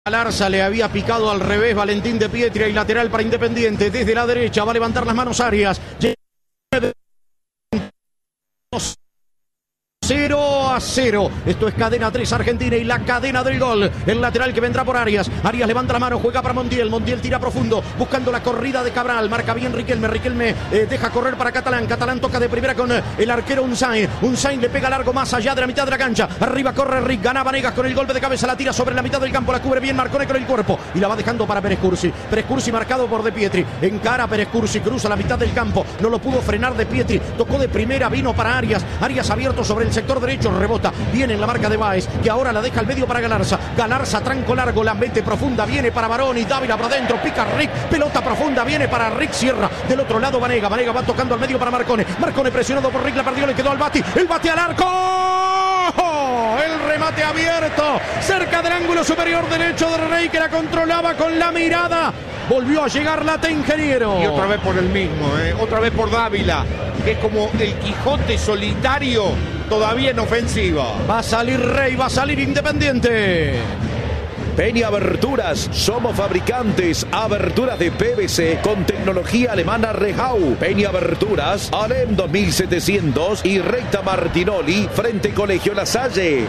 Galarza le había picado al revés Valentín de Pietri y lateral para Independiente. Desde la derecha va a levantar las manos Arias. 0-0. Esto es cadena 3 Argentina y la cadena del gol. El lateral que vendrá por Arias. Arias levanta la mano, juega para Montiel. Montiel tira profundo, buscando la corrida de Cabral. Marca bien Riquelme. Riquelme deja correr para Catalán. Catalán toca de primera con el arquero Unzain. Unzain le pega largo más allá de la mitad de la cancha. Arriba corre Rick. Gana Vanegas con el golpe de cabeza. La tira sobre la mitad del campo. La cubre bien Marcone con el cuerpo. Y la va dejando para Pérez Cursi. Pérez Cursi marcado por De Pietri. Encara Pérez Cursi. Cruza la mitad del campo. No lo pudo frenar De Pietri. Tocó de primera. Vino para Arias. Arias abierto sobre el sector derecho. Rebota. Viene en la marca de Báez, que ahora la deja al medio para Galarza. Galarza, tranco largo, la mete profunda, viene para Baroni, Dávila para adentro, pica Rick, pelota profunda, viene para Rick, cierra del otro lado Vanega. Vanega va tocando al medio para Marcone. Marcone presionado por Rick, la perdió, le quedó al Bati. El Bati al arco. El remate abierto, cerca del ángulo superior derecho de Rey, que la controlaba con la mirada. Volvió a llegar Late Ingeniero. Y otra vez por el mismo, otra vez por Dávila, que es como el Quijote solitario, todavía en ofensiva. Va a salir Rey, va a salir Independiente. Peña Aberturas, somos fabricantes, aberturas de PVC con tecnología alemana Rehau. Peña Aberturas, Alem 2700 y Recta Martinoli, frente Colegio La Salle.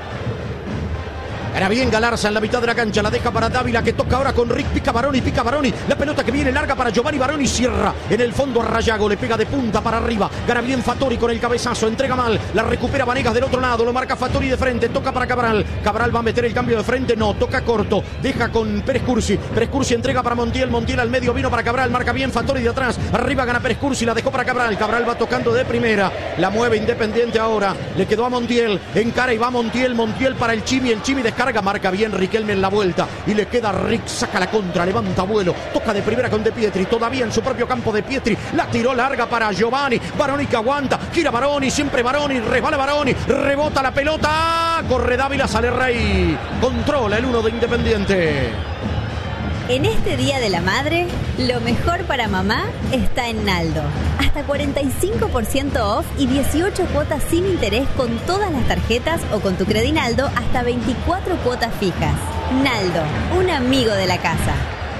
Era bien Galarza en la mitad de la cancha, la deja para Dávila, que toca ahora con Rick, pica Baroni, la pelota que viene larga para Giovanni Baroni, cierra en el fondo a Rayago, le pega de punta para arriba, gana bien Fattori con el cabezazo, entrega mal, la recupera Vanegas del otro lado, lo marca Fattori de frente, toca para Cabral, Cabral va a meter el cambio de frente, no, toca corto, deja con Pérez Cursi entrega para Montiel, Montiel al medio, vino para Cabral, marca bien Fattori de atrás, arriba gana Pérez Cursi, la dejó para Cabral, Cabral va tocando de primera, la mueve Independiente ahora, le quedó a Montiel, encara y va Montiel para el Chimi descarga, marca bien Riquelme en la vuelta y le queda Rick, saca la contra, levanta vuelo, toca de primera con De Pietri, todavía en su propio campo De Pietri, la tiró larga para Giovanni, Baroni que aguanta, gira Baroni, siempre Baroni, resbala Baroni, rebota la pelota, corre Dávila, sale Rey, controla el 1 de Independiente. En este Día de la Madre, lo mejor para mamá está en Naldo. Hasta 45% off y 18 cuotas sin interés con todas las tarjetas o con tu Credinaldo hasta 24 cuotas fijas. Naldo, un amigo de la casa.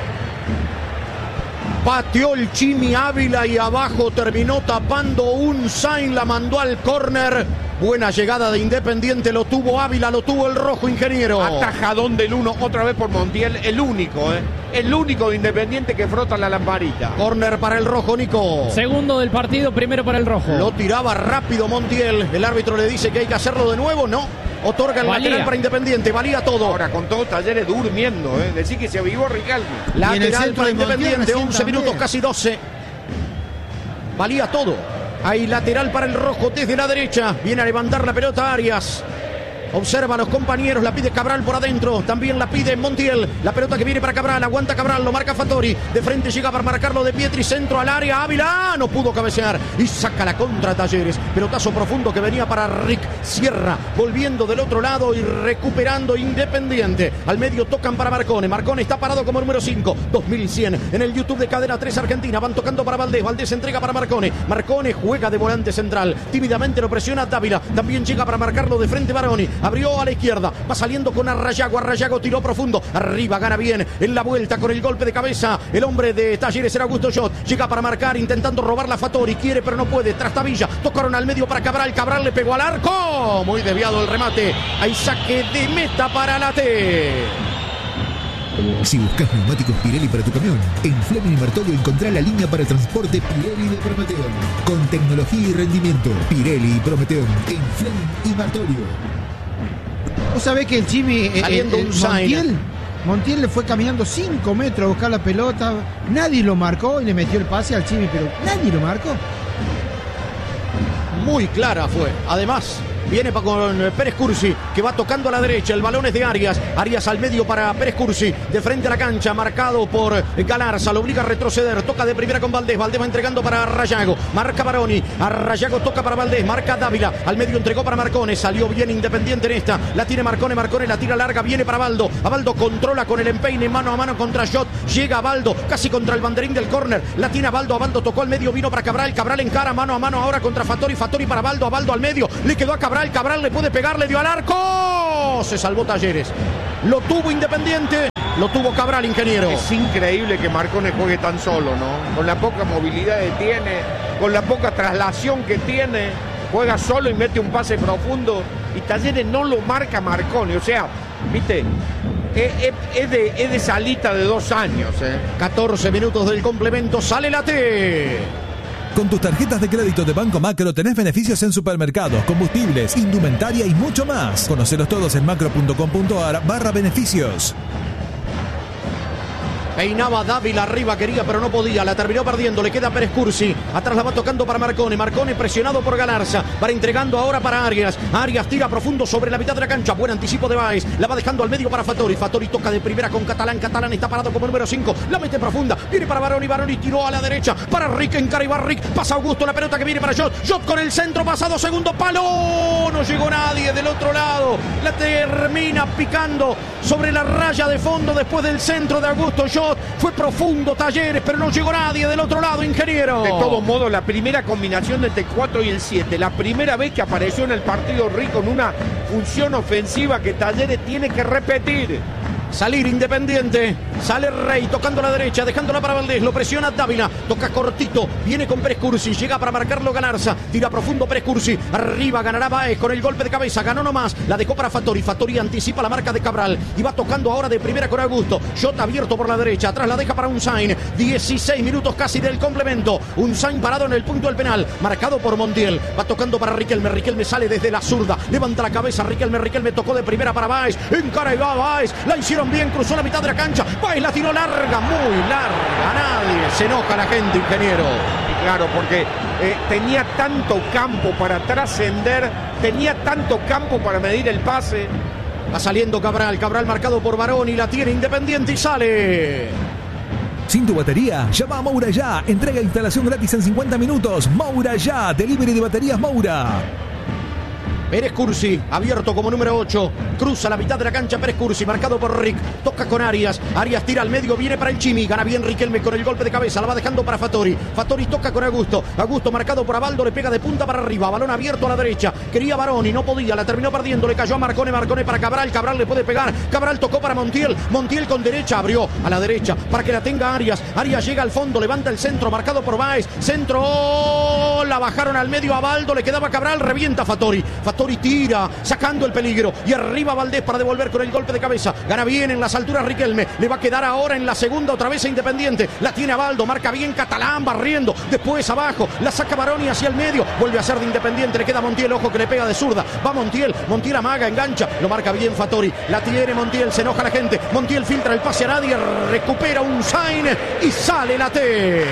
Pateó el Chimi Ávila y abajo terminó tapando Unzain, la mandó al córner. Buena llegada de Independiente, lo tuvo Ávila, lo tuvo el rojo Ingeniero. Atajadón del 1, otra vez por Montiel, el único de Independiente que frota la lamparita. Córner para el rojo, Nico. Segundo del partido, primero para el rojo. Lo tiraba rápido Montiel, el árbitro le dice que hay que hacerlo de nuevo, no. Otorga el lateral para Independiente, valía todo. Ahora con todo Talleres durmiendo, decir que se avivó Riquelme. Lateral para Independiente, 11 minutos, casi 12. Valía todo. Hay lateral para el rojo desde la derecha. Viene a levantar la pelota Arias. Observa a los compañeros, la pide Cabral por adentro, también la pide Montiel, la pelota que viene para Cabral, aguanta Cabral, lo marca Fattori, de frente llega para marcarlo De Pietri, centro al área, Ávila, no pudo cabecear y saca la contra Talleres, pelotazo profundo que venía para Rick, cierra, volviendo del otro lado y recuperando Independiente, al medio tocan para Marcone, Marcone está parado como número 5, 2100, en el YouTube de Cadena 3 Argentina, van tocando para Valdés, Valdés entrega para Marcone, Marcone juega de volante central, tímidamente lo presiona Dávila, también llega para marcarlo de frente Baroni, abrió a la izquierda, va saliendo con Arrayago tiró profundo, arriba gana bien en la vuelta con el golpe de cabeza, el hombre de Talleres era Augusto Schott, llega para marcar intentando robar la Fattori, quiere pero no puede, Trastavilla, tocaron al medio para Cabral, Cabral le pegó al arco, muy desviado el remate, hay saque de meta para Late. Si buscas neumáticos Pirelli para tu camión, en Fleming y Martolio encontrá la línea para el transporte Pirelli de Prometeon, con tecnología y rendimiento. Pirelli y Prometeon en Fleming y Martolio. Vos sabés que el Chimi, Montiel le fue caminando 5 metros a buscar la pelota, nadie lo marcó y le metió el pase al Chimi, pero nadie lo marcó. Muy clara fue, además. Viene con Pérez Cursi, que va tocando a la derecha. El balón es de Arias. Arias al medio para Pérez Cursi. De frente a la cancha, marcado por Galarza. Lo obliga a retroceder. Toca de primera con Valdés. Valdés va entregando para Rayago. Marca Baroni. Rayago toca para Valdés. Marca Dávila. Al medio entregó para Marcone. Salió bien Independiente en esta. La tiene Marcone. Marcone la tira larga. Viene para Baldo. Abaldo controla con el empeine mano a mano contra Schott. Llega Baldo. Casi contra el banderín del córner. La tiene Abaldo. Abaldo tocó al medio. Vino para Cabral. Cabral encara mano a mano ahora contra Fattori. Fattori para Abaldo. Abaldo al medio. Le quedó a Cabral. Cabral le puede pegar, le dio al arco. Se salvó Talleres. Lo tuvo Independiente. Lo tuvo Cabral, ingeniero. Es increíble que Marcone juegue tan solo, ¿no? Con la poca movilidad que tiene, con la poca traslación que tiene, juega solo y mete un pase profundo. Y Talleres no lo marca Marcone. O sea, viste, es de salita de 2 años. 14 minutos del complemento, sale la T. Con tus tarjetas de crédito de Banco Macro tenés beneficios en supermercados, combustibles, indumentaria y mucho más. Conocelos todos en macro.com.ar/beneficios. Peinaba Dávila arriba, quería pero no podía, la terminó perdiendo, le queda Pérez Cursi, atrás la va tocando para Marcone, Marcone presionado por Galarza, para entregando ahora para Arias, Arias tira profundo sobre la mitad de la cancha, buen anticipo de Báez, la va dejando al medio para Fattori, Fattori toca de primera con Catalán, Catalán está parado como número 5, la mete profunda, viene para Baroni, Baroni tiró a la derecha, para Rick, encara y va Rick, pasa Augusto, la pelota que viene para Jot, Jot con el centro, pasado, segundo palo, no llegó nadie del otro lado, la termina picando sobre la raya de fondo después del centro de Augusto Jot. Fue profundo Talleres, pero no llegó nadie del otro lado, ingeniero. De todos modos, la primera combinación entre el 4 y el 7, la primera vez que apareció en el partido Rick con una función ofensiva que Talleres tiene que repetir. Salir Independiente, sale Rey tocando a la derecha, dejándola para Valdés, lo presiona Dávila, toca cortito, viene con Pérez Cursi, llega para marcarlo Galarza, tira profundo Pérez Cursi, arriba ganará Báez con el golpe de cabeza, ganó nomás, la dejó para Fattori, Fattori anticipa la marca de Cabral y va tocando ahora de primera con Augusto, Jota abierto por la derecha, atrás la deja para Unzain, 16 minutos casi del complemento, Unzain parado en el punto del penal, marcado por Montiel, va tocando para Riquelme, Riquelme sale desde la zurda, levanta la cabeza Riquelme, Riquelme tocó de primera para Báez, encara y va Báez, la hicieron bien, cruzó la mitad de la cancha, Báez la tiró larga, muy larga, nadie, se enoja la gente, ingeniero. Y claro, porque tenía tanto campo para trascender, tenía tanto campo para medir el pase. Va saliendo Cabral, Cabral marcado por Baroni, la tiene Independiente y sale. Sin tu batería, llama a Moura Ya, entrega e instalación gratis en 50 minutos, Moura Ya, delivery de baterías Moura. Pérez Cursi, abierto como número 8, cruza la mitad de la cancha Pérez Cursi, marcado por Rick, toca con Arias, Arias tira al medio, viene para el Chimi, gana bien Riquelme con el golpe de cabeza, la va dejando para Fattori, Fattori toca con Augusto, Augusto marcado por Abaldo, le pega de punta para arriba, balón abierto a la derecha, quería Baroni, no podía, la terminó perdiendo, le cayó a Marcone, Marcone para Cabral, Cabral le puede pegar, Cabral tocó para Montiel, Montiel con derecha, abrió a la derecha para que la tenga Arias, Arias llega al fondo, levanta el centro, marcado por Báez, centro, la bajaron al medio a Abaldo, le quedaba Cabral, revienta Fattori, Fattori tira, sacando el peligro y arriba Valdés para devolver con el golpe de cabeza, gana bien en las alturas Riquelme, le va a quedar ahora en la segunda otra vez a Independiente, la tiene Abaldo, marca bien Catalán barriendo, después abajo, la saca Baroni hacia el medio, vuelve a ser de Independiente, le queda Montiel, ojo que le pega de zurda, va Montiel, Montiel amaga, engancha, lo marca bien Fattori, la tiene Montiel, se enoja la gente, Montiel filtra el pase a nadie, recupera Unzain y sale la T.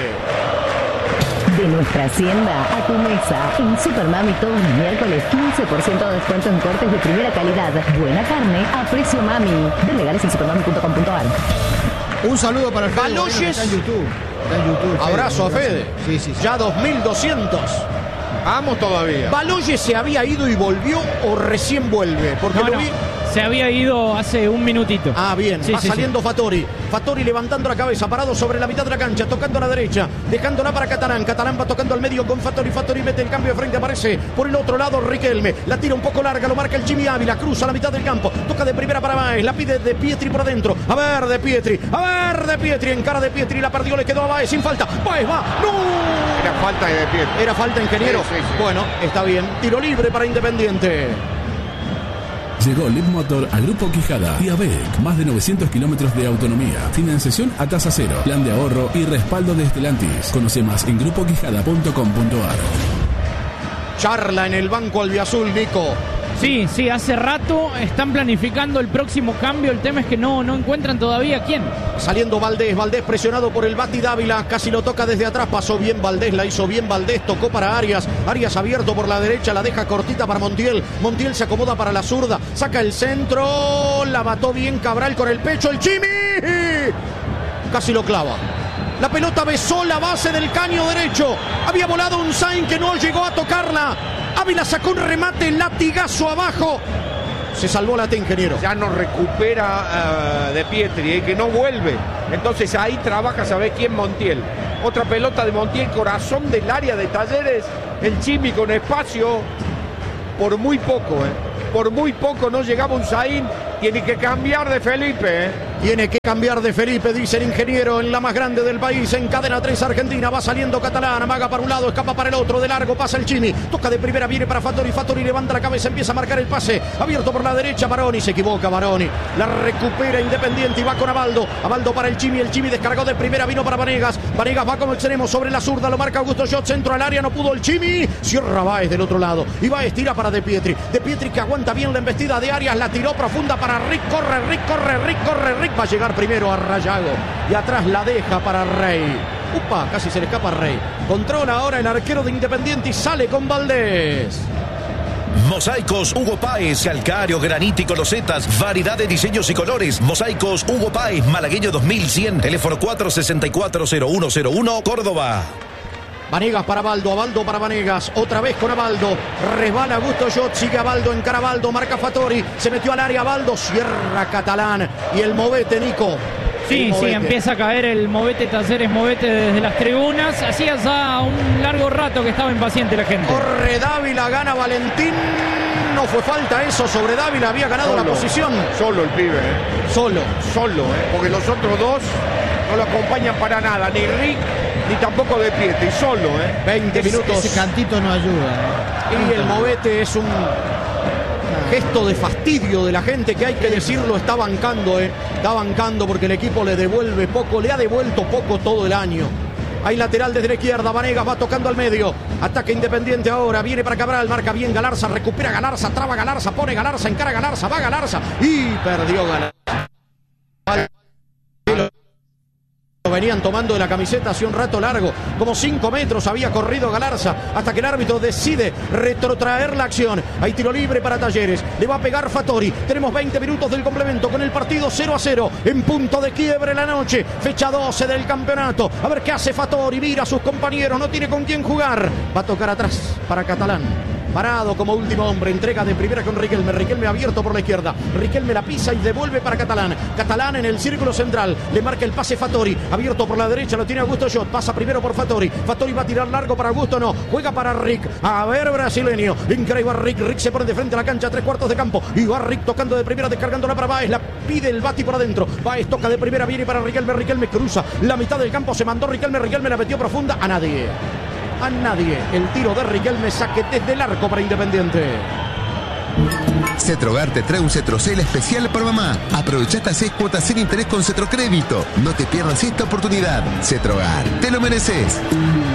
De nuestra hacienda a tu mesa. En Supermami todos los miércoles 15% de descuento en cortes de primera calidad. Buena carne a precio mami. De legales en supermami.com.ar. Un saludo para el Fede Baloyes. Moreno, está en YouTube. Está en YouTube, Fede, Abrazo a Fede. Sí. Ya 2200. Vamos todavía. ¿Baloyes se había ido y volvió o recién vuelve? Porque No, lo no. vi. Se había ido hace un minutito. Ah, bien, Sí, va sí, saliendo sí. Fattori. Fattori levantando la cabeza, parado sobre la mitad de la cancha, tocando a la derecha, dejándola para Catalán. Catalán va tocando al medio con Fattori. Fattori mete el cambio de frente, aparece por el otro lado Riquelme. La tira un poco larga, lo marca el Chimi Ávila, cruza la mitad del campo, toca de primera para Báez, la pide de Pietri por adentro. A ver de Pietri, encara de Pietri, la perdió, le quedó a Báez sin falta. Báez va, ¡no! Era falta de pie. Era falta, ingeniero. Sí. Bueno, está bien. Tiro libre para Independiente. Llegó Lead Motor a Grupo Quijada y ABEC. Más de 900 kilómetros de autonomía. Financiación a tasa cero. Plan de ahorro y respaldo de Stellantis. Conoce más en grupoquijada.com.ar. Charla en el banco albiazul, Nico. Sí, hace rato están planificando el próximo cambio. El tema es que no encuentran todavía quién. Saliendo Valdés presionado por el Bati Dávila, casi lo toca desde atrás, pasó bien Valdés, la hizo bien Valdés, tocó para Arias abierto por la derecha, la deja cortita para Montiel se acomoda para la zurda, saca el centro, la bató bien Cabral con el pecho, el Chimi, casi lo clava. La pelota besó la base del caño derecho, había volado Unzain que no llegó a tocarla, Ávila sacó un remate, latigazo abajo. Se salvó la T, ingeniero. Ya no recupera de Pietri, que no vuelve. Entonces ahí trabaja, ¿sabés quién? Montiel. Otra pelota de Montiel, corazón del área de Talleres. El Chimi con espacio. Por muy poco no llegaba Unzain Tiene que cambiar de Felipe, ¿eh? Tiene que cambiar de Felipe, dice el ingeniero, en la más grande del país, en cadena 3 Argentina, va saliendo Catalán, amaga para un lado, escapa para el otro, de largo pasa el Chimi, toca de primera, viene para Fattori, Fattori levanta la cabeza, empieza a marcar el pase, abierto por la derecha, Baroni, se equivoca Baroni, la recupera Independiente y va con Abaldo, Abaldo para el Chimi descargó de primera, vino para Vanegas, Vanegas va como extremo sobre la zurda, lo marca Augusto Schott, centro al área, no pudo el Chimi, cierra Báez del otro lado, y Báez tira para De Pietri que aguanta bien la embestida de Arias, la tiró profunda para Rick, corre, Rick va a llegar primero a Rayago y atrás la deja para Rey. Upa, casi se le escapa a Rey. Controla ahora el arquero de Independiente y sale con Valdés. Mosaicos Hugo Páez, calcáreo, granítico, losetas, variedad de diseños y colores. Mosaicos Hugo Páez, Malagueño 2100, teléfono 464-0101, Córdoba. Vanegas para Abaldo, Abaldo para Vanegas, otra vez con Abaldo, resbala Augusto Schott, sigue Abaldo, encara Abaldo, marca Fattori, se metió al área Abaldo, cierra Catalán y el movete, Nico. Sí, empieza a caer el movete Talleres, movete desde las tribunas, hacía ya un largo rato que estaba impaciente la gente. Corre Dávila, gana Valentín, no fue falta eso sobre Dávila, había ganado la posición. Solo el pibe, Solo, porque los otros dos no lo acompañan para nada, ni Rick ni tampoco De Pietri, solo, 20 minutos. Ese cantito no ayuda. Y el movete es un gesto de fastidio de la gente que hay que decirlo, está bancando, está bancando porque el equipo le devuelve poco, le ha devuelto poco todo el año. Hay lateral desde la izquierda, Vanegas va tocando al medio, ataque Independiente ahora, viene para Cabral, marca bien Galarza, recupera Galarza, traba Galarza, pone Galarza, encara Galarza, va Galarza y perdió Galarza. Lo venían tomando de la camiseta hace un rato largo, como 5 metros había corrido Galarza, hasta que el árbitro decide retrotraer la acción. Hay tiro libre para Talleres, le va a pegar Fattori. Tenemos 20 minutos del complemento con el partido 0-0, en punto de quiebre la noche, fecha 12 del campeonato. A ver qué hace Fattori, mira a sus compañeros, no tiene con quién jugar. Va a tocar atrás para Catalán. Parado como último hombre, entrega de primera con Riquelme, Riquelme abierto por la izquierda, Riquelme la pisa y devuelve para Catalán, Catalán en el círculo central, le marca el pase Fattori, abierto por la derecha, lo tiene Augusto Schott, pasa primero por Fattori, Fattori va a tirar largo para Augusto, no, juega para Rick, a ver brasileño, increíble Rick se pone de frente a la cancha, 3/4 de campo, y va Rick tocando de primera, descargándola para Báez, la pide el Bati por adentro, Báez toca de primera, viene para Riquelme, Riquelme cruza la mitad del campo, se mandó Riquelme la metió profunda a nadie. El tiro de Riquelme, saque desde el arco para Independiente. Cetrogar te trae un Cetrocel especial para mamá. Aprovecha estas 6 cuotas sin interés con Cetrocrédito. No te pierdas esta oportunidad. Cetrogar, te lo mereces.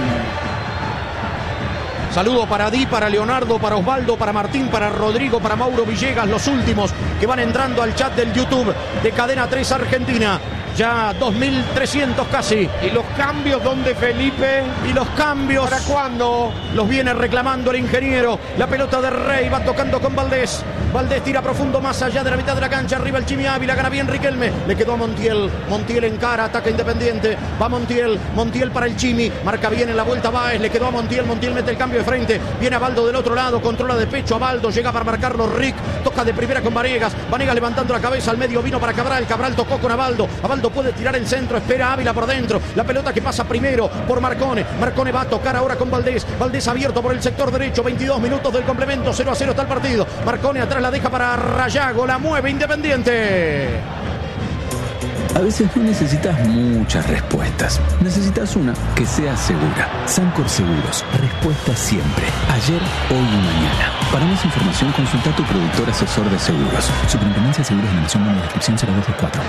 Saludo para Di, para Leonardo, para Osvaldo, para Martín, para Rodrigo, para Mauro Villegas, los últimos que van entrando al chat del YouTube de Cadena 3 Argentina. Ya 2.300 casi. ¿Y los cambios dónde, Felipe? ¿Y los cambios? ¿Para cuándo? Los viene reclamando el ingeniero. La pelota de Rey va tocando con Valdés. Valdés tira profundo más allá de la mitad de la cancha. Arriba el Chimi Ávila, gana bien Riquelme. Le quedó a Montiel. Montiel encara, ataca Independiente. Va Montiel. Montiel para el Chimi. Marca bien en la vuelta Báez. Le quedó a Montiel. Montiel mete el cambio de frente. Viene Abaldo del otro lado. Controla de pecho Abaldo. Llega para marcarlo Rick. Toca de primera con Vanegas. Vanegas levantando la cabeza al medio. Vino para Cabral. Cabral tocó con Abaldo. Abaldo puede tirar el centro, espera Ávila por dentro, la pelota que pasa primero por Marcone, Marcone va a tocar ahora con Valdés, Valdés abierto por el sector derecho, 22 minutos del complemento, 0-0 está el partido, Marcone atrás la deja para Rayago, la mueve Independiente. A veces no necesitas muchas respuestas, necesitas una que sea segura. Sancor Seguros, respuesta siempre, ayer, hoy y mañana. Para más información consulta a tu productor asesor de seguros. Superintendencia de Seguros de la Nación, número de inscripción 0224.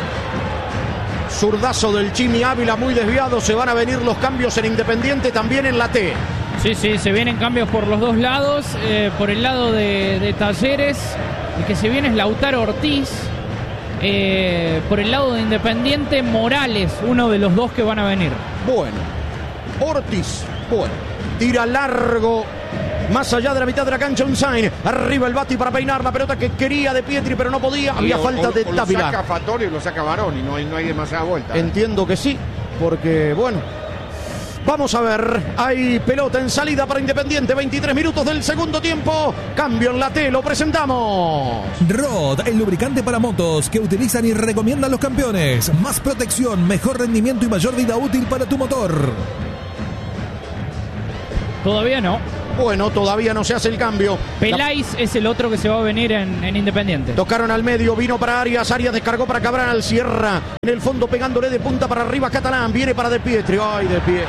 Zurdazo del Chimi Ávila muy desviado, se van a venir los cambios en Independiente, también en la T. Sí, se vienen cambios por los dos lados, por el lado de Talleres, el que se viene es Lautaro Ortiz, por el lado de Independiente Morales, uno de los dos que van a venir. Bueno, Ortiz, tira largo. Más allá de la mitad de la cancha, Unzain. Arriba el Bati para peinar la pelota que quería De Pietri, pero no podía. Había falta de Dávila. Lo saca Fattori o lo saca Baroni, no hay demasiada vuelta. Entiendo que sí, porque bueno. Vamos a ver, hay pelota en salida para Independiente, 23 minutos del segundo tiempo. Cambio en la T, lo presentamos. Rod, el lubricante para motos que utilizan y recomiendan los campeones. Más protección, mejor rendimiento y mayor vida útil para tu motor. Todavía no. Bueno, todavía no se hace el cambio. Peláez es el otro que se va a venir en Independiente. Tocaron al medio, vino para Arias descargó para Cabral, Sierra en el fondo pegándole de punta para arriba Catalán, viene para De Pietri, ay De Pietri.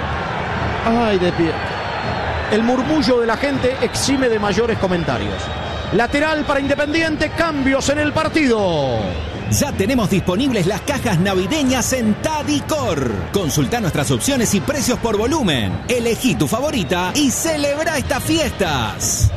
El murmullo de la gente exime de mayores comentarios. Lateral para Independiente, cambios en el partido. Ya tenemos disponibles las cajas navideñas en Tadicor. Consulta nuestras opciones y precios por volumen. Elegí tu favorita y celebra estas fiestas.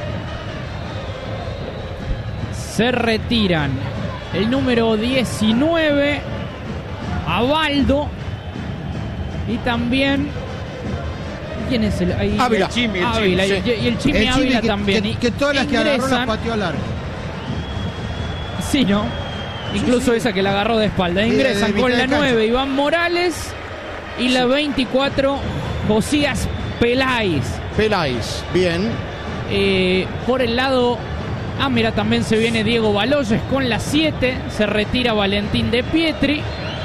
Se retiran el número 19, Abaldo, y también... ¿Quién es el? Ahí, Ávila. El Chimi Ávila también. Que todas las que agarró las pateó al arco. Sí, ¿no? Incluso esa que la agarró de espalda. Ingresan con la 9 Iván Morales y la 24 Josías Peláez. Bien. Por el lado... mira, también se viene Diego Baloyes con la 7. Se retira Valentín De Pietri.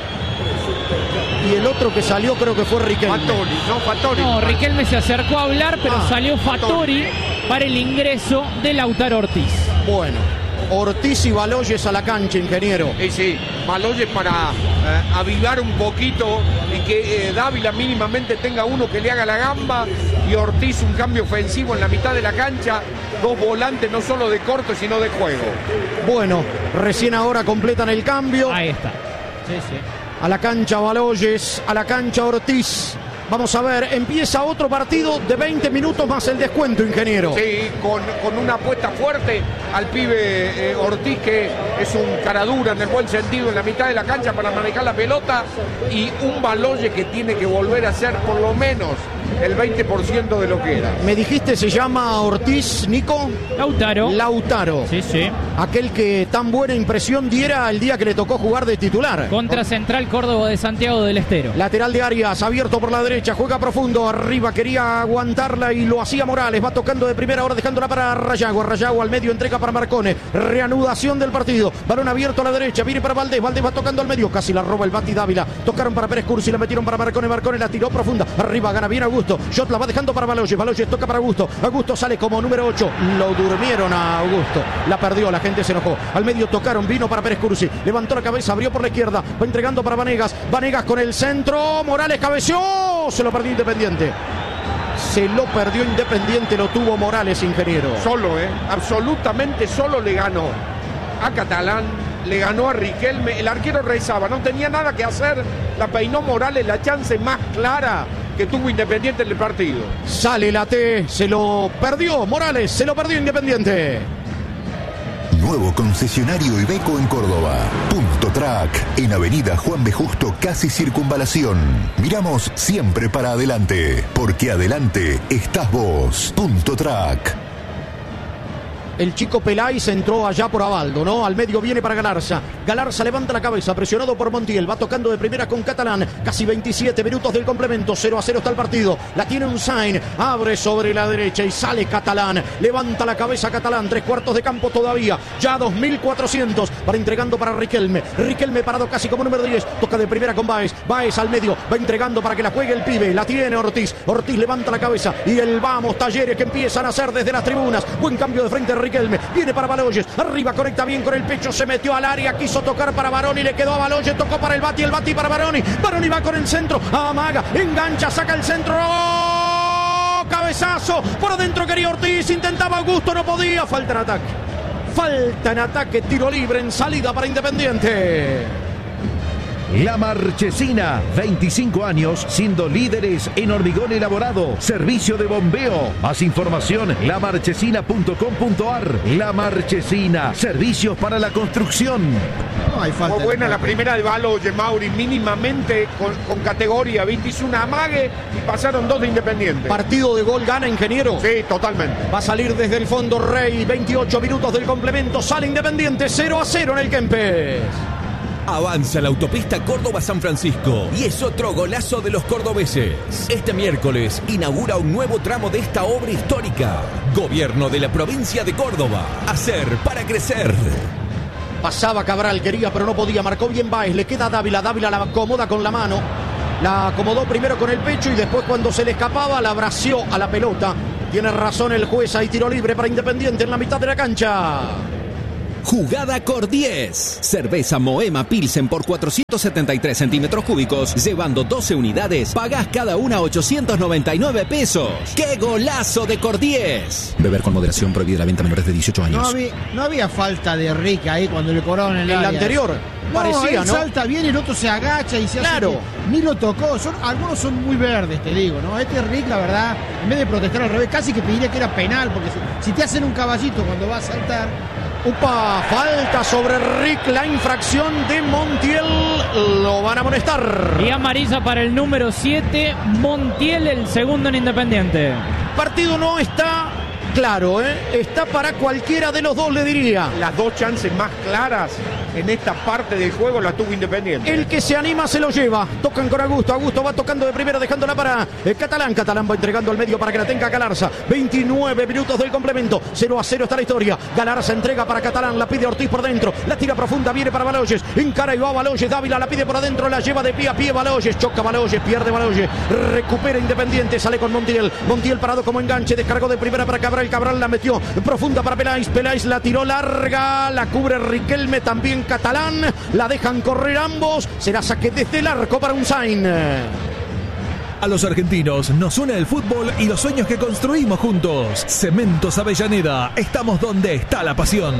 Y el otro que salió creo que fue Riquelme. Fattori. No, Riquelme se acercó a hablar, pero salió Fattori para el ingreso de Lautaro Ortiz. Bueno, Ortiz y Baloyes a la cancha, ingeniero. Sí, Baloyes para avivar un poquito y que Dávila mínimamente tenga uno que le haga la gamba, y Ortiz un cambio ofensivo en la mitad de la cancha. Dos volantes no solo de corto sino de juego. Bueno, recién ahora completan el cambio. Ahí está. Sí. A la cancha Baloyes, a la cancha Ortiz. Vamos a ver, empieza otro partido de 20 minutos más el descuento, ingeniero. Sí, con una apuesta fuerte al pibe Ortiz, que es un caradura en el buen sentido en la mitad de la cancha para manejar la pelota, y un Baloyes que tiene que volver a ser por lo menos el 20% de lo que era. Me dijiste se llama Ortiz, Nico. Lautaro. Sí. Aquel que tan buena impresión diera el día que le tocó jugar de titular. Contra Central Córdoba de Santiago del Estero. Lateral de Arias, abierto por la derecha, juega profundo, arriba, quería aguantarla y lo hacía Morales, va tocando de primera, ahora dejándola para Rayago al medio, entrega para Marcone, reanudación del partido, balón abierto a la derecha, viene para Valdés va tocando al medio, casi la roba el Bati Dávila, tocaron para Pérez Cursi, la metieron para Marcone la tiró profunda, arriba, gana bien Augusto, Shot la va dejando para Baloyes toca para Augusto sale como número 8, lo durmieron a Augusto, la perdió, la gente se enojó, al medio tocaron, vino para Pérez Cursi, levantó la cabeza, abrió por la izquierda, va entregando para Vanegas con el centro, Morales cabeció, se lo perdió Independiente. Lo tuvo Morales, ingeniero. Solo, absolutamente solo le ganó a Catalán, le ganó a Riquelme, el arquero rezaba, no tenía nada que hacer, la peinó Morales, la chance más clara que tuvo Independiente en el partido. Sale la T, se lo perdió Morales, se lo perdió Independiente. Nuevo concesionario Iveco en Córdoba. Punto Track, en Avenida Juan B. Justo, casi Circunvalación. Miramos siempre para adelante, porque adelante estás vos. Punto Track. El chico Peláez entró allá por Abaldo, ¿no? Al medio viene para Galarza. Galarza levanta la cabeza, presionado por Montiel. Va tocando de primera con Catalán. Casi 27 minutos del complemento. 0-0 está el partido. La tiene Unzain. Abre sobre la derecha y sale Catalán. Levanta la cabeza Catalán. 3/4 de campo todavía. Ya 2.400. Para entregando para Riquelme. Riquelme parado casi como número 10. Toca de primera con Baez. Baez al medio. Va entregando para que la juegue el pibe. La tiene Ortiz. Ortiz levanta la cabeza. Y el vamos Talleres que empiezan a hacer desde las tribunas. Buen cambio de frente Riquelme, viene para Baloyes, arriba conecta bien con el pecho, se metió al área, quiso tocar para Baroni, le quedó a Baloyes, tocó para el Bati para Baroni va con el centro, amaga, engancha, saca el centro, cabezazo, por adentro quería Ortiz, intentaba Augusto, no podía, falta en ataque, tiro libre en salida para Independiente. La Marchesina, 25 años siendo líderes en hormigón elaborado, servicio de bombeo. Más información, lamarchesina.com.ar. La Marchesina, servicios para la construcción. Fue buena la primera de Baloyes, Mauri, mínimamente con categoría, ¿viste? Hizo una amague y pasaron dos de Independiente. Partido de gol gana, ingeniero. Sí, totalmente. Va a salir desde el fondo Rey, 28 minutos del complemento, sale Independiente, 0-0 en el Kempes. Avanza la autopista Córdoba-San Francisco y es otro golazo de los cordobeses. Este miércoles inaugura un nuevo tramo de esta obra histórica. Gobierno de la provincia de Córdoba. Hacer para crecer. Pasaba Cabral, quería pero no podía, marcó bien Baez, le queda Dávila la acomoda con la mano, la acomodó primero con el pecho y después cuando se le escapaba la bració a la pelota. Tiene razón el juez, hay tiro libre para Independiente en la mitad de la cancha. Jugada Cor 10. Cerveza Moema Pilsen por 473 centímetros cúbicos, llevando 12 unidades, pagás cada una 899 pesos. ¡Qué golazo de Cor 10! Beber con moderación, prohibida la venta a menores de 18 años. No había falta de Rick ahí cuando le cobraron el área. Anterior. Parecía, él ¿no? Salta bien, el otro se agacha y se hace que ni lo tocó. Algunos son muy verdes, te digo, ¿no? Este Rick, la verdad, en vez de protestar al revés, casi que pediría que era penal, porque si te hacen un caballito cuando va a saltar. ¡Upa! Falta sobre Rick, la infracción de Montiel. Lo van a amonestar. Y amarilla para el número 7, Montiel, el segundo en Independiente. Partido no está claro, ¿eh? Está para cualquiera de los dos, le diría. Las dos chances más claras en esta parte del juego la tuvo Independiente. El que se anima se lo lleva. Tocan con Augusto. Augusto va tocando de primera, dejándola para Catalán. Catalán va entregando al medio para que la tenga Galarza. 29 minutos del complemento. 0-0 está la historia. Galarza entrega para Catalán. La pide Ortiz por dentro. La tira profunda. Viene para Baloyes. Encara y va Baloyes. Dávila la pide por adentro. La lleva de pie a pie Baloyes. Choca Baloyes. Pierde Baloyes. Recupera Independiente. Sale con Montiel. Montiel parado como enganche. Descargó de primera para Cabral. Cabral la metió profunda para Peláez. Peláez la tiró larga. La cubre Riquelme. También Catalán. La dejan correr ambos. Será saque desde el arco para Unzain. A los argentinos nos une el fútbol y los sueños que construimos juntos. Cementos Avellaneda. Estamos donde está la pasión.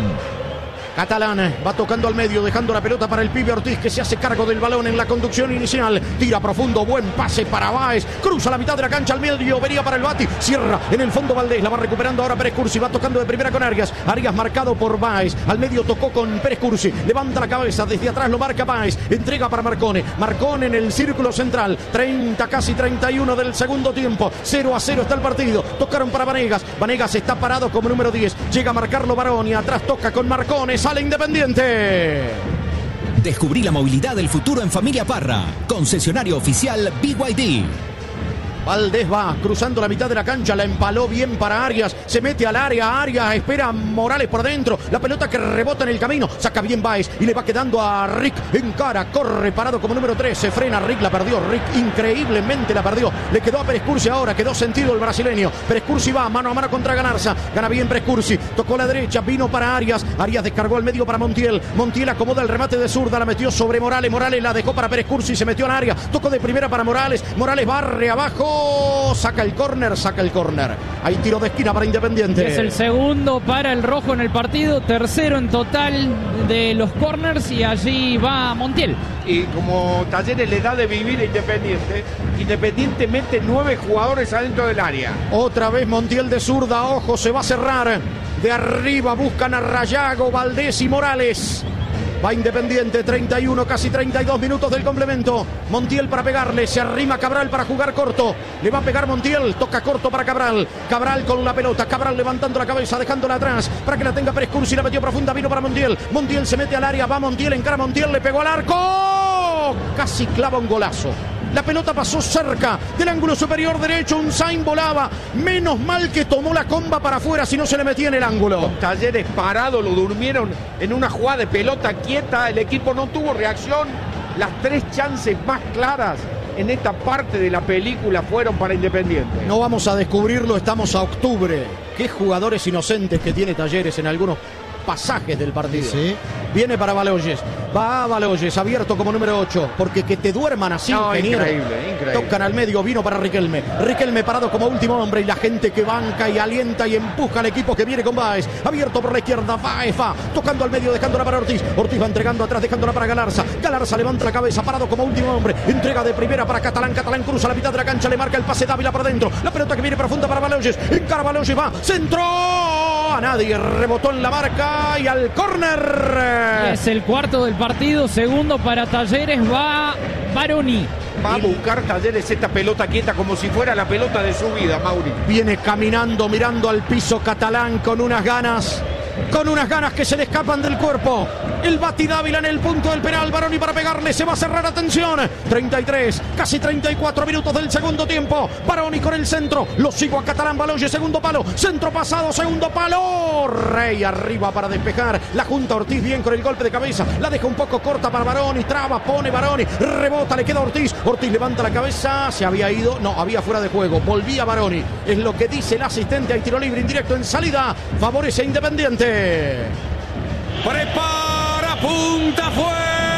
Catalán va tocando al medio, dejando la pelota para el pibe Ortiz, que se hace cargo del balón en la conducción inicial. Tira profundo, buen pase para Báez. Cruza la mitad de la cancha al medio, venía para el Bati. Cierra en el fondo Valdés, la va recuperando ahora Pérez Cursi. Va tocando de primera con Arias. Arias marcado por Báez. Al medio tocó con Pérez Cursi. Levanta la cabeza, desde atrás lo marca Báez. Entrega para Marcone. Marcone en el círculo central. 30, casi 31 del segundo tiempo. 0-0 está el partido. Tocaron para Vanegas. Vanegas está parado como número 10. Llega a marcarlo Baroni. Atrás toca con Marcone. Sale Independiente. Descubrí la movilidad del futuro en Familia Parra. Concesionario oficial BYD. Valdés va cruzando la mitad de la cancha, la empaló bien para Arias, se mete al área, Arias espera a Morales por dentro, la pelota que rebota en el camino, saca bien Báez y le va quedando a Rick en cara, corre parado como número 3, se frena Rick, la perdió, Rick increíblemente la perdió, le quedó a Pérez Cursi ahora, quedó sentido el brasileño, Pérez Cursi va mano a mano contra Galarza, gana bien Pérez Cursi, tocó la derecha, vino para Arias, Arias descargó al medio para Montiel, Montiel acomoda el remate de zurda, la metió sobre Morales, Morales la dejó para Pérez Cursi, se metió en área, tocó de primera para Morales, Morales barre abajo, saca el córner, hay tiro de esquina para Independiente. Es el segundo para el rojo en el partido, tercero en total de los córners y allí va Montiel. Y como Talleres le da de vivir a Independiente, Independiente mete 9 jugadores adentro del área. Otra vez Montiel de zurda, ojo, se va a cerrar. De arriba buscan a Rayago, Valdés y Morales. Va Independiente, 31, casi 32 minutos del complemento. Montiel para pegarle, se arrima Cabral para jugar corto. Le va a pegar Montiel, toca corto para Cabral. Cabral con la pelota, Cabral levantando la cabeza, dejándola atrás para que la tenga Pérez Cursi, la metió profunda, vino para Montiel. Montiel se mete al área, va Montiel, encara Montiel, le pegó al arco. Casi clava un golazo. La pelota pasó cerca del ángulo superior derecho. Unzain volaba. Menos mal que tomó la comba para afuera, si no se le metía en el ángulo. Con Talleres parado, lo durmieron en una jugada de pelota quieta. El equipo no tuvo reacción. Las 3 chances más claras en esta parte de la película fueron para Independiente. No vamos a descubrirlo, estamos a octubre. Qué jugadores inocentes que tiene Talleres en algunos pasajes del partido. Sí. Viene para Baloyes. Va a Baloyes, abierto como número 8. Porque que te duerman así, ingeniero. Increíble. Tocan al medio, vino para Riquelme. Riquelme parado como último hombre. Y la gente que banca y alienta y empuja al equipo que viene con Báez. Abierto por la izquierda, Báez va. Tocando al medio, dejándola para Ortiz. Ortiz va entregando atrás, dejándola para Galarza. Galarza levanta la cabeza, parado como último hombre. Entrega de primera para Catalán. Catalán cruza la mitad de la cancha, le marca el pase Dávila por dentro. La pelota que viene profunda para Baloyes. Encara Baloyes, va. Centro. A nadie. Rebotó en la marca y al córner. Es el cuarto del partido, segundo para Talleres, va Baroni. Va a buscar Talleres esta pelota quieta como si fuera la pelota de su vida, Mauri. Viene caminando, mirando al piso Catalán con unas ganas que se le escapan del cuerpo. El Bati Dávila en el punto del penal. Baroni para pegarle. Se va a cerrar. Atención. 33, casi 34 minutos del segundo tiempo. Baroni con el centro. Lo sigo a Catalán. Baloye, segundo palo. Centro pasado, segundo palo. Rey arriba para despejar. La junta Ortiz bien con el golpe de cabeza. La deja un poco corta para Baroni. Traba, pone Baroni. Rebota, le queda Ortiz. Ortiz levanta la cabeza. Se había ido. No, había fuera de juego. Volvía Baroni. Es lo que dice el asistente. Hay tiro libre indirecto en salida. Favorece a Independiente. Prepara, punta, fue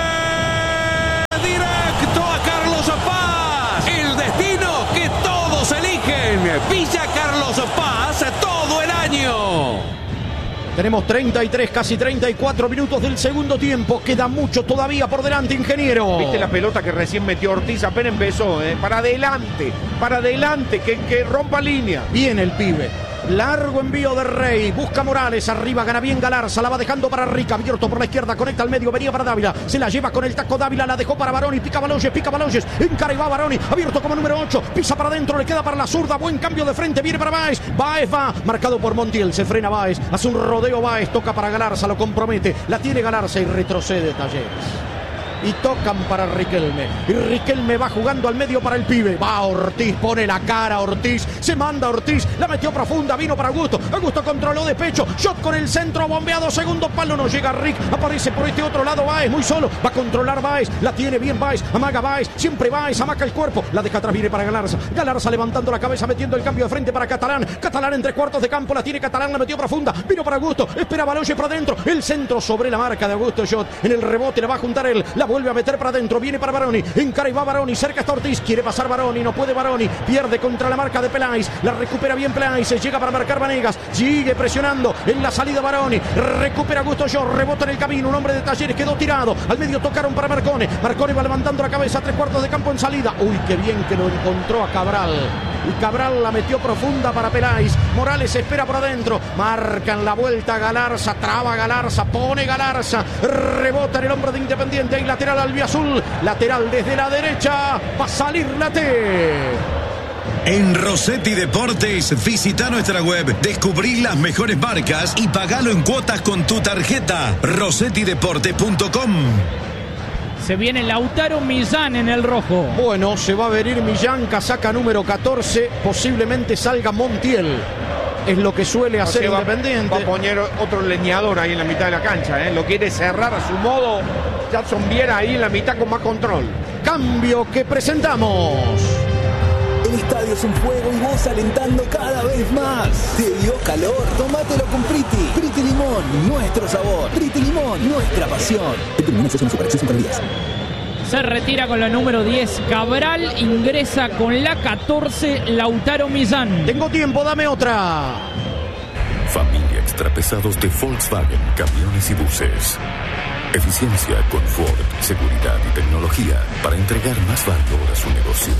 directo a Carlos Paz. El destino que todos eligen. Villa Carlos Paz todo el año. Tenemos 33, casi 34 minutos del segundo tiempo. Queda mucho todavía por delante, ingeniero. ¿Viste la pelota que recién metió Ortiz? Apenas empezó, para adelante, que rompa línea. Viene el pibe. Largo envío de Rey, busca Morales, arriba gana bien Galarza, la va dejando para Rica, abierto por la izquierda, conecta al medio, venía para Dávila, se la lleva con el taco Dávila, la dejó para Baroni, pica Baloyes, encara y va Baroni, abierto como número 8, pisa para adentro, le queda para la zurda, buen cambio de frente, viene para Báez va, marcado por Montiel, se frena Báez, hace un rodeo Báez, toca para Galarza, lo compromete, la tiene Galarza y retrocede Talleres. Y tocan para Riquelme. Y Riquelme va jugando al medio para el pibe. Va Ortiz, pone la cara Ortiz. Se manda Ortiz. La metió profunda, vino para Augusto. Augusto controló de pecho. Shot con el centro, bombeado. Segundo palo, no llega Rick. Aparece por este otro lado Báez, muy solo. Va a controlar Báez. La tiene bien Báez. Amaga Báez. Siempre Báez. Amaca el cuerpo. La deja atrás, viene para Galarza. Galarza levantando la cabeza, metiendo el cambio de frente para Catalán. Catalán en 3/4 de campo. La tiene Catalán. La metió profunda. Vino para Augusto. Espera Baloye para adentro. El centro sobre la marca de Augusto Shot. En el rebote la va a juntar él. La vuelve a meter para adentro, viene para Baroni, encara y va Baroni, cerca está Ortiz, quiere pasar Baroni, no puede Baroni, pierde contra la marca de Peláez, la recupera bien Peláez, se llega para marcar Vanegas, sigue presionando en la salida Baroni, recupera Augusto Shot, rebota en el camino, un hombre de Talleres quedó tirado, al medio tocaron para Marcone va levantando la cabeza, 3/4 de campo en salida, uy, qué bien que lo encontró a Cabral, y Cabral la metió profunda para Peláez, Morales espera por adentro, marcan la vuelta Galarza, traba Galarza, pone Galarza, rebota en el hombro de Independiente, y lateral albiazul, lateral desde la derecha, va a salir la T. En Rossetti Deportes, visita nuestra web, descubrí las mejores marcas y pagalo en cuotas con tu tarjeta. rossettideportes.com. Se viene Lautaro Millán en el rojo. Bueno, se va a venir Millán, casaca número 14, posiblemente salga Montiel. Es lo que suele hacer Independiente. Va a poner otro leñador ahí en la mitad de la cancha, Lo quiere cerrar a su modo. Jackson Viera ahí en la mitad con más control. Cambio que presentamos. El estadio es un fuego y vos alentando cada vez más. ¿Te dio calor? Tómatelo con Priti. Priti Limón, nuestro sabor. Priti Limón, nuestra pasión. Se retira con la número 10 Cabral, ingresa con la 14 Lautaro Millán. Tengo tiempo, dame otra. Familia extrapesados de Volkswagen, camiones y buses. Eficiencia, confort, seguridad y tecnología para entregar más valor a su negocio.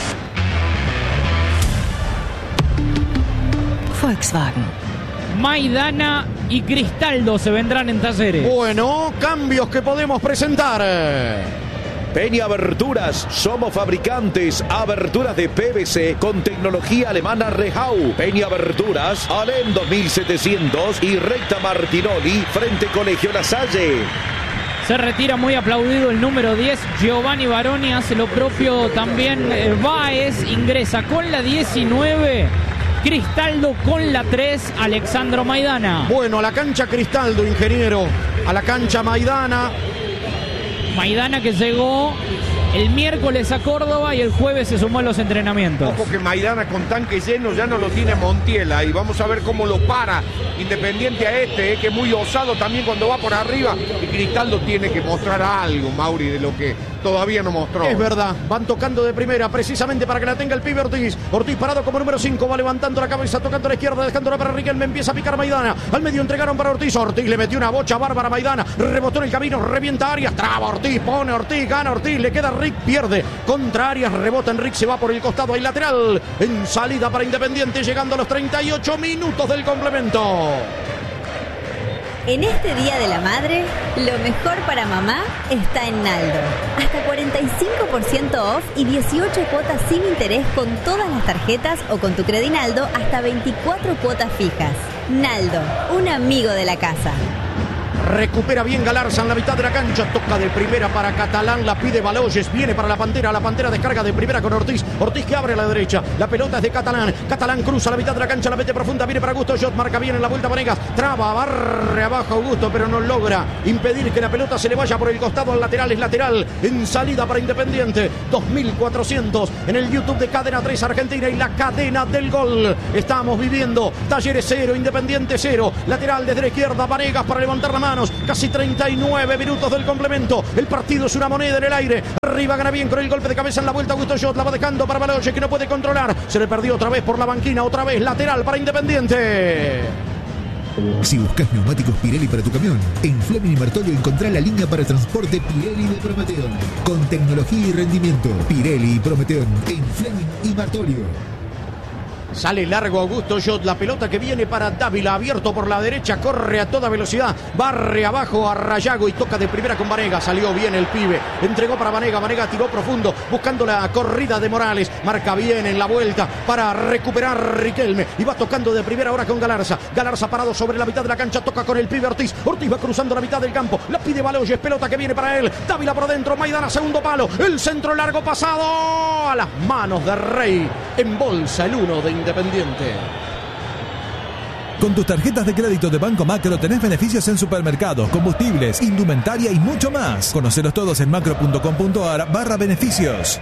Volkswagen. Maidana y Cristaldo se vendrán en Talleres. Bueno, cambios que podemos presentar. Peña Aberturas, somos fabricantes, aberturas de PVC con tecnología alemana Rehau. Peña Aberturas, Alem 2700 y recta Martinoli, frente Colegio La Salle. Se retira muy aplaudido el número 10, Giovanni Baroni, hace lo propio también Báez, ingresa con la 19, Cristaldo con la 3, Alexandro Maidana. Bueno, a la cancha Cristaldo, ingeniero, a la cancha Maidana. Maidana que llegó el miércoles a Córdoba y el jueves se sumó a los entrenamientos. Ojo que Maidana con tanque lleno ya no lo tiene Montiela y vamos a ver cómo lo para Independiente a que es muy osado también cuando va por arriba, y Cristaldo tiene que mostrar algo, Mauri, de lo que todavía no mostró. Es verdad, van tocando de primera precisamente para que la tenga el pibe Ortiz. Ortiz parado como número 5, va levantando la cabeza, tocando a la izquierda, dejándola para Riquelme, empieza a picar Maidana, al medio entregaron para Ortiz, Ortiz le metió una bocha bárbara a Maidana, rebotó en el camino, revienta Arias, traba Ortiz, pone Ortiz, gana Ortiz, le queda Rick, pierde contra Arias, rebota Enric, se va por el costado, hay lateral en salida para Independiente, llegando a los 38 minutos del complemento. En este Día de la Madre, lo mejor para mamá está en Naldo. Hasta 45% off y 18 cuotas sin interés con todas las tarjetas o con tu Credinaldo hasta 24 cuotas fijas. Naldo, un amigo de la casa. Recupera bien Galarza en la mitad de la cancha. Toca de primera para Catalán. La pide Baloyes. Viene para la Pantera. La Pantera descarga de primera con Ortiz. Ortiz que abre a la derecha. La pelota es de Catalán. Catalán cruza la mitad de la cancha. La mete profunda. Viene para Augusto Jot. Marca bien en la vuelta Vanegas. Traba, barre abajo Augusto, pero no logra impedir que la pelota se le vaya por el costado al lateral. Es lateral en salida para Independiente. 2400 en el YouTube de Cadena 3 Argentina y la cadena del gol. Estamos viviendo Talleres 0, Independiente 0. Lateral desde la izquierda. Vanegas para levantar las manos. Casi 39 minutos del complemento. El partido es una moneda en el aire. Arriba gana bien con el golpe de cabeza en la vuelta. Augusto Jot la va dejando para Baloyes, que no puede controlar. Se le perdió otra vez por la banquina. Otra vez lateral para Independiente. Si buscas neumáticos Pirelli para tu camión, en Fleming y Martolio encontrá la línea para transporte Pirelli de Prometeon. Con tecnología y rendimiento. Pirelli y Prometeon en Fleming y Martolio. Sale largo Augusto Jot, la pelota que viene para Dávila, abierto por la derecha, corre a toda velocidad, barre abajo a Rayago y toca de primera con Vanega. Salió bien el pibe, entregó para Vanega, Vanega tiró profundo, buscando la corrida de Morales, marca bien en la vuelta para recuperar Riquelme y va tocando de primera ahora con Galarza. Galarza parado sobre la mitad de la cancha, toca con el pibe Ortiz. Ortiz va cruzando la mitad del campo, la pide Baloyes, pelota que viene para él, Dávila por dentro, Maidana segundo palo, el centro largo pasado a las manos de Rey, embolsa el 1 de Independiente. Con tus tarjetas de crédito de Banco Macro tenés beneficios en supermercados, combustibles, indumentaria y mucho más. Conocelos todos en macro.com.ar/beneficios.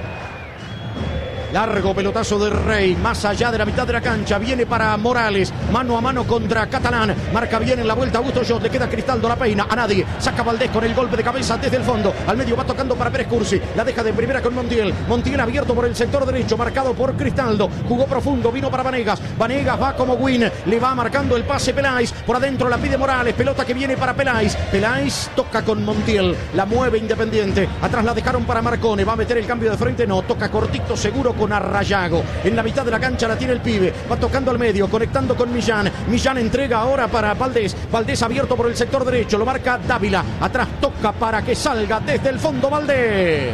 Largo pelotazo de Rey, más allá de la mitad de la cancha, viene para Morales, mano a mano contra Catalán, marca bien en la vuelta Augusto Jot, le queda Cristaldo, la peina a nadie, saca Valdés con el golpe de cabeza desde el fondo, al medio va tocando para Pérez Cursi, la deja de primera con Montiel, Montiel abierto por el sector derecho, marcado por Cristaldo, jugó profundo, vino para Vanegas, Vanegas va como Win, le va marcando el pase Peláez, por adentro la pide Morales, pelota que viene para Peláez, Peláez toca con Montiel, la mueve Independiente, atrás la dejaron para Marcone, va a meter el cambio de frente, no, toca cortito seguro con Arrayago. En la mitad de la cancha la tiene el pibe. Va tocando al medio, conectando con Millán. Millán entrega ahora para Valdés. Valdés abierto por el sector derecho. Lo marca Dávila. Atrás toca para que salga desde el fondo Valdés.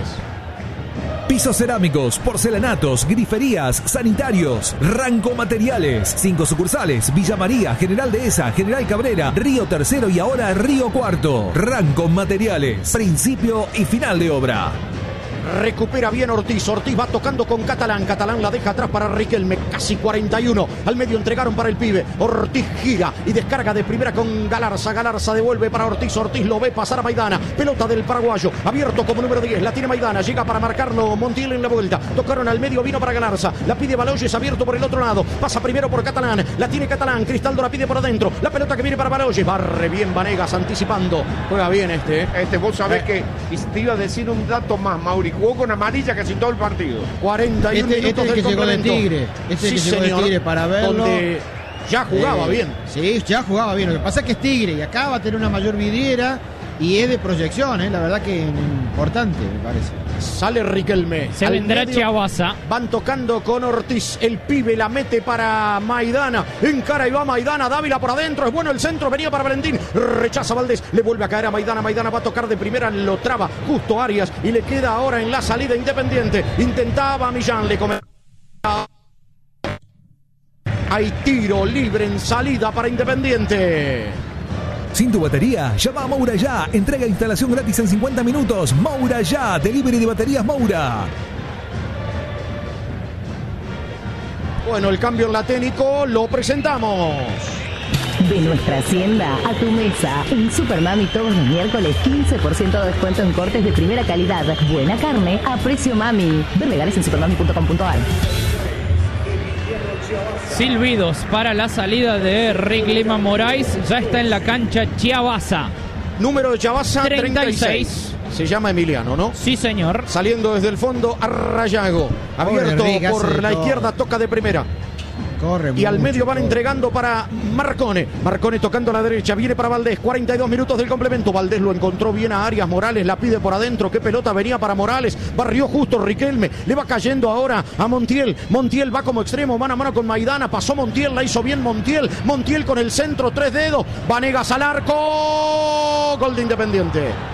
Pisos cerámicos, porcelanatos, griferías, sanitarios, Ranco Materiales. 5 sucursales: Villa María, General Dehesa, General Cabrera, Río Tercero y ahora Río Cuarto. Ranco Materiales. Principio y final de obra. Recupera bien Ortiz. Ortiz va tocando con Catalán. Catalán la deja atrás para Riquelme. Casi 41. Al medio entregaron para el pibe. Ortiz gira y descarga de primera con Galarza. Galarza devuelve para Ortiz. Ortiz lo ve pasar a Maidana. Pelota del paraguayo. Abierto como número 10. La tiene Maidana. Llega para marcarlo Montiel en la vuelta. Tocaron al medio. Vino para Galarza. La pide Baloyes. Abierto por el otro lado. Pasa primero por Catalán. La tiene Catalán. Cristaldo la pide por adentro. La pelota que viene para Baloyes. Barre bien Vanegas anticipando. Juega bien este. Vos sabés que te iba a decir un dato más, Mauri. Jugó con amarilla casi todo el partido. 41 minutos del que llegó de Tigre. Sí, señor, Tigre para verlo. Donde ya jugaba bien. Sí, ya jugaba bien. Lo que pasa es que es Tigre y acá va a tener una mayor vidriera y es de proyección, la verdad que importante, me parece. Sale Riquelme. Se vendrá Chiabaza. Van tocando con Ortiz. El pibe la mete para Maidana. Encara y va Maidana. Dávila por adentro. Es bueno el centro. Venía para Valentín. Rechaza Valdés. Le vuelve a caer a Maidana. Maidana va a tocar de primera. Lo traba justo Arias. Y le queda ahora en la salida Independiente. Intentaba Millán. Le come. Hay tiro libre en salida para Independiente. Sin tu batería, llama a Moura Ya. Entrega e instalación gratis en 50 minutos. Moura Ya, delivery de baterías Moura. Bueno, el cambio en la técnico lo presentamos. De nuestra hacienda a tu mesa. En Supermami todos los miércoles 15% de descuento en cortes de primera calidad. Buena carne a precio mami. Ver legales en supermami.com.ar. Silbidos para la salida de Rick Lima Moraes. Ya está en la cancha Chiabaza. Número de Chiabaza 36. Se llama Emiliano, ¿no? Sí, señor. Saliendo desde el fondo Arrayago. Abierto por la izquierda, toca de primera. Corre y al medio van entregando para Marcone. Marcone tocando a la derecha. Viene para Valdés. 42 minutos del complemento. Valdés lo encontró bien a Arias. Morales la pide por adentro. Qué pelota venía para Morales. Barrió justo Riquelme. Le va cayendo ahora a Montiel. Montiel va como extremo. Mano a mano con Maidana. Pasó Montiel. La hizo bien Montiel. Montiel con el centro. 3 dedos. Vanegas al arco. Gol de Independiente.